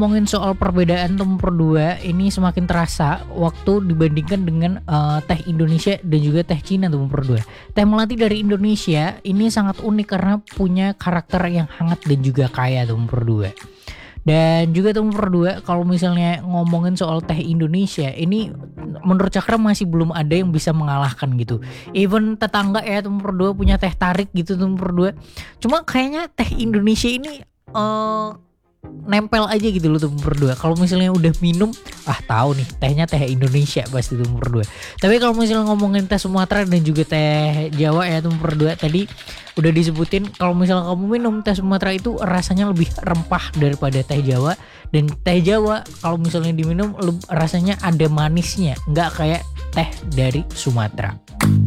ngomongin soal perbedaan nomor 2 ini semakin terasa waktu dibandingkan dengan teh Indonesia dan juga teh Cina nomor 2. Teh melati dari Indonesia ini sangat unik karena punya karakter yang hangat dan juga kaya nomor 2. Dan juga nomor 2 kalau misalnya ngomongin soal teh Indonesia ini menurut Cakra masih belum ada yang bisa mengalahkan gitu. Even tetangga ya nomor 2 punya teh tarik gitu nomor 2. Cuma kayaknya teh Indonesia ini nempel aja gitu loh tuh nomor 2. Kalau misalnya udah minum, tahu nih tehnya teh Indonesia pasti tuh nomor 2. Tapi kalau misalnya ngomongin teh Sumatera dan juga teh Jawa ya nomor 2 tadi udah disebutin, kalau misalnya kamu minum teh Sumatera itu rasanya lebih rempah daripada teh Jawa, dan teh Jawa kalau misalnya diminum rasanya ada manisnya, nggak kayak teh dari Sumatera.